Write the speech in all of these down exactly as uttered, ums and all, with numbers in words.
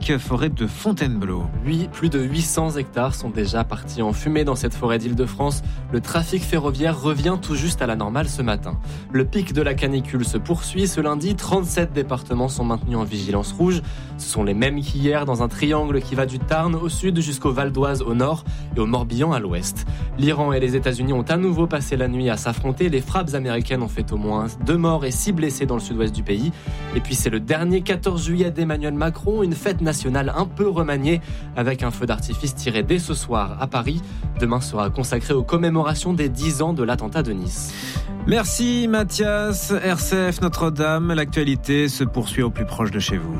forêt de Fontainebleau. Oui, plus de huit cents hectares sont déjà partis en fumée dans cette forêt d'Île-de-France. Le trafic ferroviaire revient tout juste à la normale ce matin. Le pic de la canicule se poursuit. Ce lundi, trente-sept départements sont maintenus en vigilance rouge. Ce sont les mêmes qu'hier dans un triangle qui va du Tarn au sud jusqu'au Val d'Oise au nord et au Morbihan à l'ouest. L'Iran et les États-Unis ont à nouveau passé la nuit à s'affronter. Les frappes américaines ont fait au moins deux morts et six blessés dans le sud-ouest du pays. Et puis c'est le dernier quatorze juillet d'Emmanuel Macron, une fête nationale un peu remaniée avec un feu d'artifice tiré dès ce soir à Paris. Demain sera consacré aux commémorations des dix ans de l'attentat de Nice. Merci Mathias. R C F Notre-Dame, l'actualité se poursuit au plus proche de chez vous.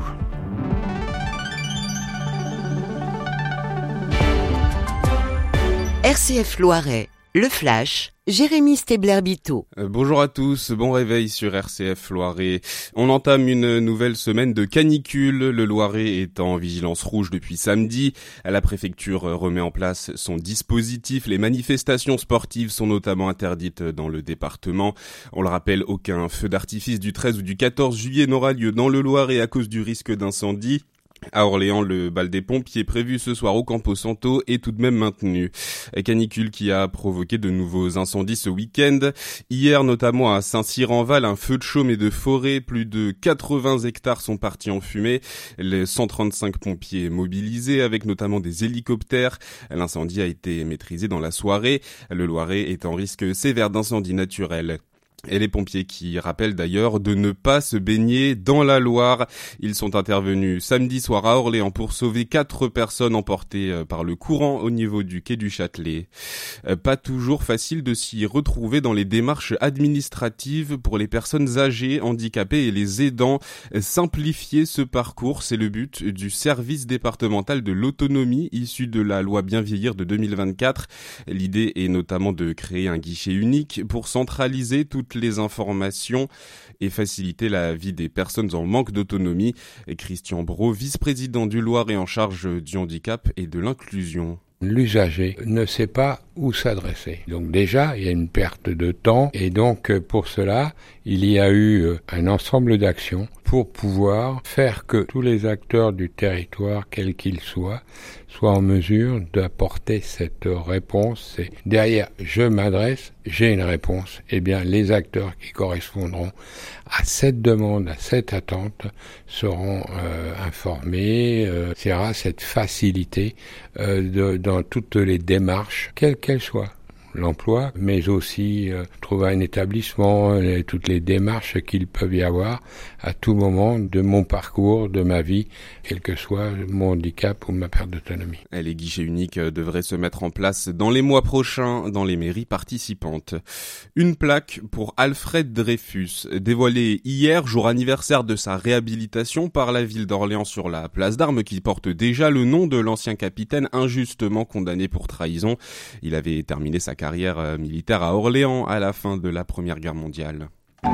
R C F Loiret, le Flash, Jérémy Stebler-Bito. Euh, bonjour à tous, bon réveil sur R C F Loiret. On entame une nouvelle semaine de canicule. Le Loiret est en vigilance rouge depuis samedi. La préfecture remet en place son dispositif. Les manifestations sportives sont notamment interdites dans le département. On le rappelle, aucun feu d'artifice du treize ou du quatorze juillet n'aura lieu dans le Loiret à cause du risque d'incendie. À Orléans, le bal des pompiers prévu ce soir au Campo Santo est tout de même maintenu. Canicule qui a provoqué de nouveaux incendies ce week-end. Hier, notamment à Saint-Cyr-en-Val, un feu de chaume et de forêt. Plus de quatre-vingts hectares sont partis en fumée. Les cent trente-cinq pompiers mobilisés avec notamment des hélicoptères. L'incendie a été maîtrisé dans la soirée. Le Loiret est en risque sévère d'incendie naturel. Et les pompiers qui rappellent d'ailleurs de ne pas se baigner dans la Loire. Ils sont intervenus samedi soir à Orléans pour sauver quatre personnes emportées par le courant au niveau du quai du Châtelet. Pas toujours facile de s'y retrouver dans les démarches administratives pour les personnes âgées, handicapées et les aidants. Simplifier ce parcours, c'est le but du service départemental de l'autonomie issu de la loi Bien Vieillir de deux mille vingt-quatre. L'idée est notamment de créer un guichet unique pour centraliser toutes les informations et faciliter la vie des personnes en manque d'autonomie. Et Christian Brault, vice-président du Loiret en charge du handicap et de l'inclusion. L'usager ne sait pas où s'adresser. Donc déjà, il y a une perte de temps et donc pour cela, il y a eu un ensemble d'actions pour pouvoir faire que tous les acteurs du territoire, quels qu'ils soient, soient en mesure d'apporter cette réponse. Et derrière, je m'adresse, j'ai une réponse. Eh bien, les acteurs qui correspondront à cette demande, à cette attente, seront euh, informés. Euh, il y aura cette facilité euh, de, dans toutes les démarches, quelles qu'elles soient. L'emploi, mais aussi euh, trouver un établissement, et toutes les démarches qu'il peut y avoir à tout moment de mon parcours, de ma vie, quel que soit mon handicap ou ma perte d'autonomie. Les guichets uniques devraient se mettre en place dans les mois prochains dans les mairies participantes. Une plaque pour Alfred Dreyfus, dévoilée hier, jour anniversaire de sa réhabilitation par la ville d'Orléans sur la place d'Armes, qui porte déjà le nom de l'ancien capitaine injustement condamné pour trahison. Il avait terminé sa carrière militaire à Orléans à la fin de la Première Guerre mondiale.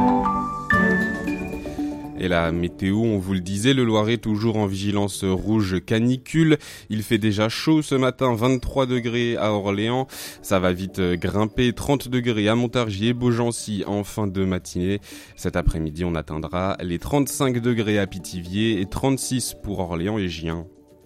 Et la météo, on vous le disait, le Loiret toujours en vigilance rouge canicule. Il fait déjà chaud ce matin, vingt-trois degrés à Orléans. Ça va vite grimper, trente degrés à Montargis et Beaugency en fin de matinée. Cet après-midi, on atteindra les trente-cinq degrés à Pithiviers et trente-six pour Orléans et Gien.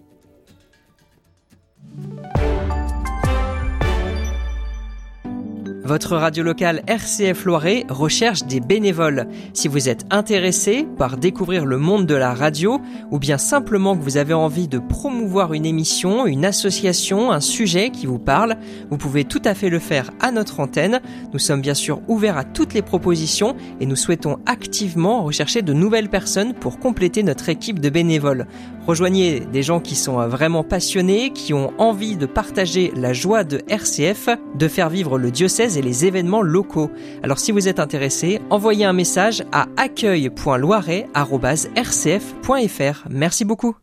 Votre radio locale R C F Loiret recherche des bénévoles. Si vous êtes intéressé par découvrir le monde de la radio ou bien simplement que vous avez envie de promouvoir une émission, une association, un sujet qui vous parle, vous pouvez tout à fait le faire à notre antenne. Nous sommes bien sûr ouverts à toutes les propositions et nous souhaitons activement rechercher de nouvelles personnes pour compléter notre équipe de bénévoles. Rejoignez des gens qui sont vraiment passionnés, qui ont envie de partager la joie de R C F, de faire vivre le diocèse et les événements locaux. Alors si vous êtes intéressé, envoyez un message à accueil point loiret arobase r c f point f r. Merci beaucoup.